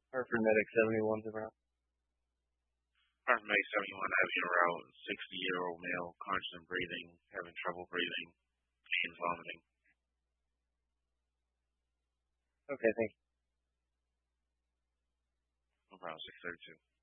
Hartford Medic 71's around. Hartford Medic 71 having a route, 60-year-old male, constant breathing, having trouble breathing, pain, vomiting. Okay, thank you. No problem, 632.